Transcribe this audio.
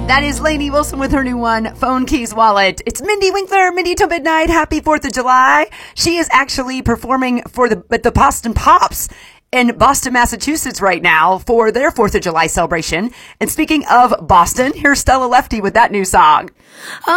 That is Lainey Wilson with her new one, Phone Keys Wallet. It's Mindy Winkler, Mindy Till Midnight. Happy 4th of July. She is actually performing for the Boston Pops in Boston, Massachusetts right now for their 4th of July celebration. And speaking of Boston, here's Stella Lefty with that new song.